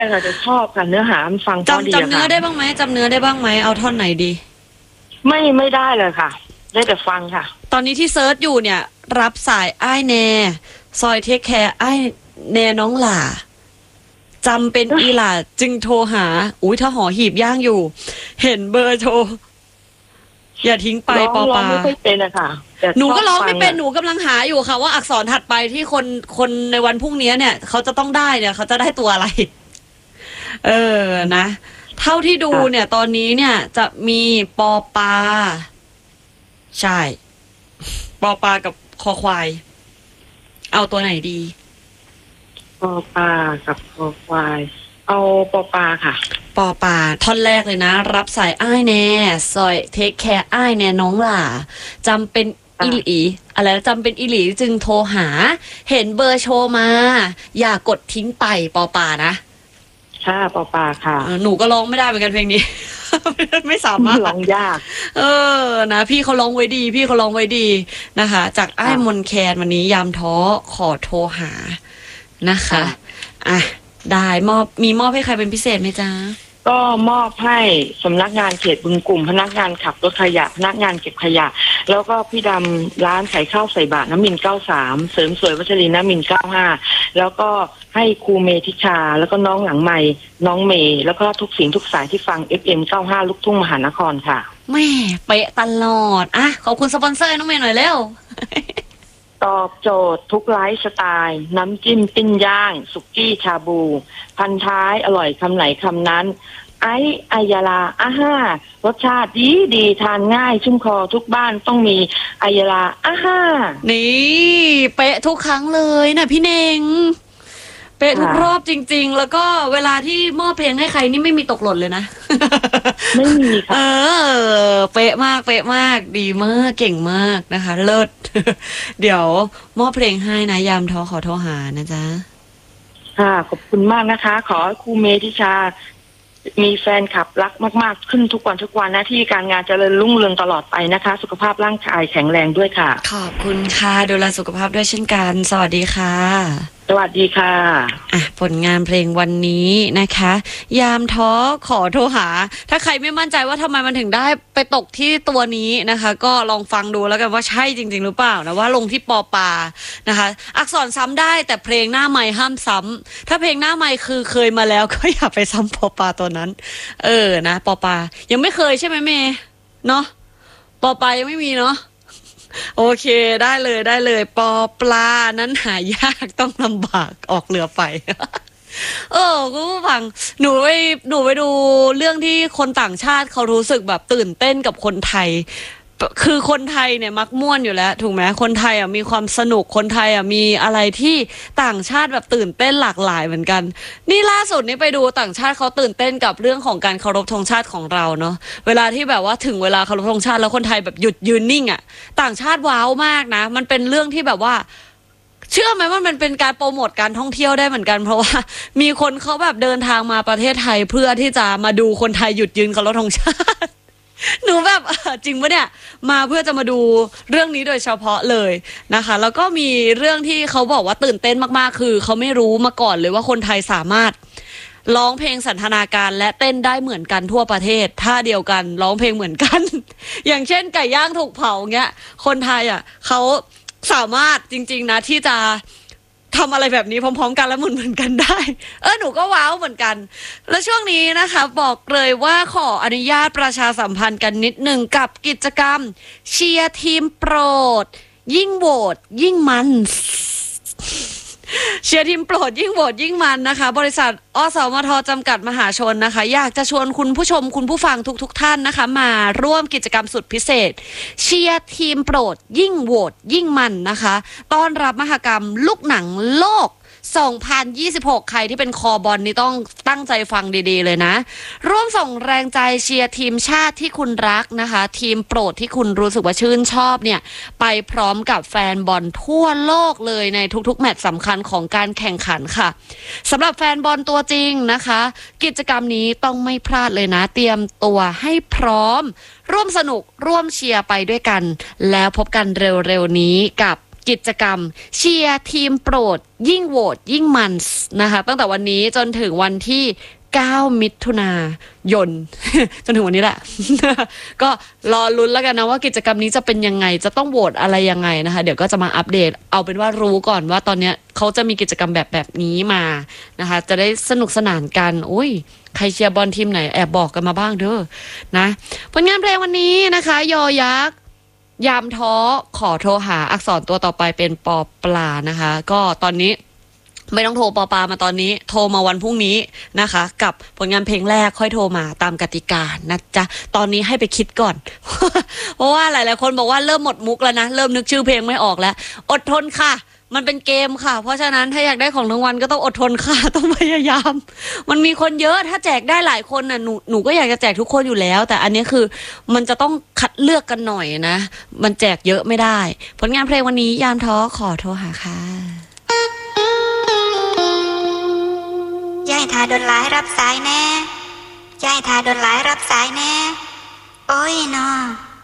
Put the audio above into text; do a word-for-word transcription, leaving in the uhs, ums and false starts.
ค่ะจะชอบค่ะเนื้อหามันฟังพอดีจำจำเนื้อได้บ้างไหมจำเนื้อได้บ้างไหมเอาท่อนไหนดีไม่ไม่ได้เลยค่ะได้แต่ฟังค่ะตอนนี้ที่เซิร์ชอยู่เนี่ยรับสายอ้ายแน่ซอยเทคแคร์อ้ายแน่น้องหล่าจำเป็นอีหล่าจึงโทรหาอุ้ยถ้าหอหีบย่างอยู่เห็นเบอร์โทรอย่าทิ้งไปปอปาไม่ค่อยเป็นอะค่ะหนูก็ร้องไม่เป็นหนูกำลังหาอยู่ค่ะว่าอักษรถัดไปที่คนคนในวันพรุ่งนี้เนี่ยเขาจะต้องได้เนี่ยเขาจะได้ตัวอะไรเออนะเท่าที่ดูเนี่ยตอนนี้เนี่ยจะมีปอปาใช่ปอปากับคอควายเอาตัวไหนดีปอปากับคอควายเอาปอปาค่ะปอปาท่อนแรกเลยนะรับสายอ้ายแน่ซอยเทคแคร์อ้ายแน่น้องหล่าจำเป็นอีหลีอะไรจำเป็นอีหลีจึงโทรหาเห็นเบอร์โชว์มาอย่ากดทิ้งไปปอปานะค่ะปอปาค่ะหนูก็ร้องไม่ได้เหมือนกันเพลงนี้ ไม่สามารถร้องยากเออนะพี่เขาร้องไว้ดีพี่เขาร้องไว้ดีนะคะจากอ้ายมนแคนวันนี้ยามท้อขอโทรหานะคะอ่ะได้มอบมีมอบให้ใครเป็นพิเศษไหมจ๊ะก็มอบให้สำนักงานเขตบึงกลุ่มพนักงานขับรถขยะพนักงานเก็บขยะแล้วก็พี่ดำร้านขายข้าวใส่บาตรน้ำมินเก้าสามเสริมสวยวัชรีน้ำมินเก้าห้าแล้วก็ให้ครูเมธิชาแล้วก็น้องหลังใหม่น้องเมย์แล้วก็ทุกสิ่งทุกสายที่ฟัง เอฟ เอ็ม เก้าห้าลูกทุ่งมหานครค่ะแม่เป๊ะตลอดอ่ะขอบคุณสปอนเซอร์น้องเมย์หน่อยเร็วตอบโจทย์ทุกไลฟ์สไตล์น้ำจิ้มปิ้งย่างสุกี้ชาบูพันท้ายอร่อยคำไหนคำนั้นไอ้อายาลาอาห้ารสชาติดีดีทานง่ายชุ่มคอทุกบ้านต้องมีอายาลาอาห้านี่เป๊ะทุกครั้งเลยนะพี่เน่งเป๊ะทุกรอบจริงๆแล้วก็เวลาที่มอบเพลงให้ใครนี่ไม่มีตกหล่นเลยนะไม่มีค่ะเออเป๊ะมากเป๊ะมากดีมากเก่งมากนะคะเลิศเดี๋ยวมอบเพลงให้นะยามท้อขอโทรหานะจ๊ะค่ะขอบคุณมากนะคะขอครูเมธิชามีแฟนคลับรักมากๆขึ้นทุกวันทุกวันหน้าที่การงานเจริญรุ่งเรืองตลอดไปนะคะสุขภาพร่างกายแข็งแรงด้วยค่ะขอบคุณค่ะดูแลสุขภาพด้วยเช่นกันสวัสดีค่ะสวัสดีค่ะอ่ะผลงานเพลงวันนี้นะคะยามท้อขอโทรหาถ้าใครไม่มั่นใจว่าทำไมมันถึงได้ไปตกที่ตัวนี้นะคะก็ลองฟังดูแล้วกันว่าใช่จริงๆหรือเปล่านะว่าลงที่ปอปานะคะอักษรซ้ำได้แต่เพลงหน้าใหม่ห้ามซ้ำถ้าเพลงหน้าใหม่คือเคยมาแล้วก็อย่าไปซ้ำปอปาตัวนั้นเออนะปอปายังไม่เคยใช่ไหมเมย์เนาะปอปายังไม่มีเนาะโอเคได้เลยได้เลยปอปลานั้นหายากต้องลำบากออกเรือไปเออคุณผู้ฟังหนูไปหนูไปดูเรื่องที่คนต่างชาติเขารู้สึกแบบตื่นเต้นกับคนไทยคือคนไทยเนี่ยมักม่วนอยู่แล้วถูกไหมคนไทยอ่ะมีความสนุกคนไทยอ่ะมีอะไรที่ต่างชาติแบบตื่นเต้นหลากหลายเหมือนกันนี่ล่าสุดนี่ไปดูต่างชาติเขาตื่นเต้นกับเรื่องของการเคารพธงชาติของเราเนาะเวลาที่แบบว่าถึงเวลาเคารพธงชาติแล้วคนไทยแบบหยุดยืนนิ่งอ่ะต่างชาติว้าวมากนะมันเป็นเรื่องที่แบบว่าเชื่อไหมว่ามันเป็นการโปรโมทการท่องเที่ยวได้เหมือนกันเพราะว่ามีคนเขาแบบเดินทางมาประเทศไทยเพื่อที่จะมาดูคนไทยหยุดยืนเคารพธงชาติหนูแบบจริงปะเนี่ยมาเพื่อจะมาดูเรื่องนี้โดยเฉพาะเลยนะคะแล้วก็มีเรื่องที่เขาบอกว่าตื่นเต้นมากๆคือเขาไม่รู้มาก่อนเลยว่าคนไทยสามารถร้องเพลงสันทนาการและเต้นได้เหมือนกันทั่วประเทศท่าเดียวกันร้องเพลงเหมือนกัน อย่างเช่นไก่ย่างถูกเผาเงี้ยคนไทยอ่ะเขาสามารถจริงๆนะที่จะทำอะไรแบบนี้พร้อมๆกันแล้วเหมือนเหมือนกันได้เออหนูก็ว้าวเหมือนกันแล้วช่วงนี้นะคะบอกเลยว่าขออนุญาตประชาสัมพันธ์กันนิดหนึ่งกับกิจกรรมเชียร์ทีมโปรดยิ่งโหวตยิ่งมันเชียร์ทีมโปรดยิ่งโหวตยิ่งมันนะคะบริษัทอสมทจำกัดมหาชนนะคะอยากจะชวนคุณผู้ชมคุณผู้ฟังทุกๆ ท่านนะคะมาร่วมกิจกรรมสุดพิเศษเชียร์ทีมโปรดยิ่งโหวตยิ่งมันนะคะต้อนรับมหกรรมลูกหนังโลกสองพันยี่สิบหกใครที่เป็นคอบอลนี่ต้องตั้งใจฟังดีๆเลยนะร่วมส่งแรงใจเชียร์ทีมชาติที่คุณรักนะคะทีมโปรดที่คุณรู้สึกว่าชื่นชอบเนี่ยไปพร้อมกับแฟนบอลทั่วโลกเลยในทุกๆแมตช์สำคัญของการแข่งขันค่ะสำหรับแฟนบอลตัวจริงนะคะกิจกรรมนี้ต้องไม่พลาดเลยนะเตรียมตัวให้พร้อมร่วมสนุกร่วมเชียร์ไปด้วยกันแล้วพบกันเร็วๆนี้กับกิจกรรมเชียร์ทีมโปรดยิ่งโหวตยิ่งมันนะคะตั้งแต่วันนี้จนถึงวันที่เก้ามิถุนายน จนถึงวันนี้แหละ ก็รอลุ้นแล้วกันนะว่ากิจกรรมนี้จะเป็นยังไงจะต้องโหวตอะไรยังไงนะคะเดี๋ยวก็จะมาอัปเดตเอาเป็นว่ารู้ก่อนว่าตอนนี้เขาจะมีกิจกรรมแบบแบบนี้มานะคะจะได้สนุกสนานกันอุ้ยใครเชียร์บอลทีมไหนแอบบอกกันมาบ้างเด้อนะผลงานเพลงวันนี้นะคะยอยักษ์ยามท้อขอโทรหาอักษรตัวต่อไปเป็นปอปลานะคะก็ตอนนี้ไม่ต้องโทรปอปามาตอนนี้โทรมาวันพรุ่งนี้นะคะกับผลงานเพลงแรกค่อยโทรมาตามกติกานะจ๊ะตอนนี้ให้ไปคิดก่อน เพราะว่าหลายๆคนบอกว่าเริ่มหมดมุกแล้วนะเริ่มนึกชื่อเพลงไม่ออกแล้วอดทนค่ะมันเป็นเกมค่ะเพราะฉะนั้นถ้าอยากได้ของรางวัลก็ต้องอดทนค่ะ ต้องพยายามมันมีคนเยอะถ้าแจกได้หลายคนน่ะหนูหนูก็อยากจะแจกทุกคนอยู่แล้วแต่อันนี้คือมันจะต้องคัดเลือกกันหน่อยนะมันแจกเยอะไม่ได้ผลงานเพลงวันนี้ยามท้อขอโทรหาค่ะยายทาโดนหลายรับสายแน่ยายทาโดนหลายรับสายแน่